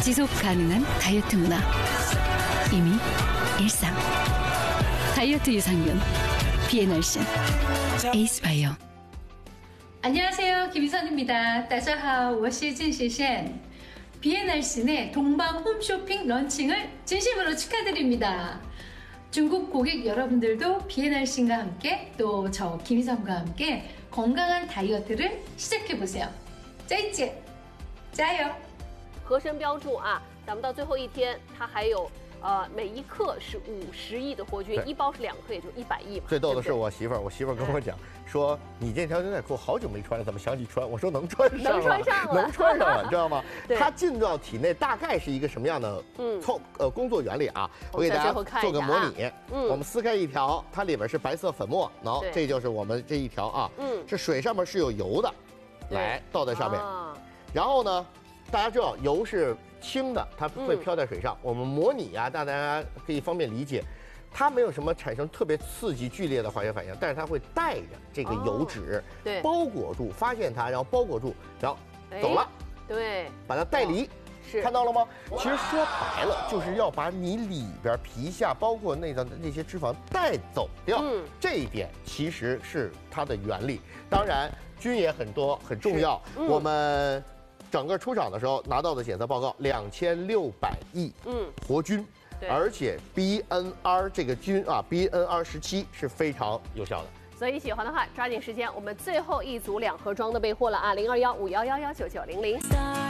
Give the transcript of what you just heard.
지속 가능한 다이어트 문화. 이미 일상. 다이어트 유산균. 비엔얼신. 에이스바이오. 안녕하세요, 김희선입니다. 大家好，我是郑学贤。 비엔얼신의 동방 홈쇼핑 런칭을 진심으로 축하드립니다. 중국 고객 여러분들도 비엔얼신과 함께 또 저 김희선과 함께 건강한 다이어트를 시작해보세요. 再见，加油！ 合身标注啊，咱们到最后一天，它还有每一克是50亿的活菌，一包是2克，也就100亿嘛。 最逗的是我媳妇儿跟我讲说，你这条牛仔裤好久没穿了，怎么想起穿？我说能穿上了，能穿上了，知道吗？它进到体内大概是一个什么样的工作原理啊？我给大家做个模拟。我们撕开一条，它里边是白色粉末，喏，这就是我们这一条啊。这水上面是有油的，来倒在上面，然后呢，大家知道油是轻的，它会飘在水上。我们模拟啊，大家可以方便理解，它没有什么产生特别刺激剧烈的化学反应，但是它会带着这个油脂，包裹住，发现它，然后包裹住，然后走了， 对， 把它带离。看到了吗？其实说白了，就是要把你里边皮下包括内脏的那些脂肪带走掉。这一点其实是它的原理。当然，菌也很多，很重要。我们整个出厂的时候拿到的检测报告，2600亿活菌，而且 BNR 这个菌啊 ，BNR17是非常有效的。 所以喜欢的话，抓紧时间，我们最后一组2盒装的备货了啊，0215111990。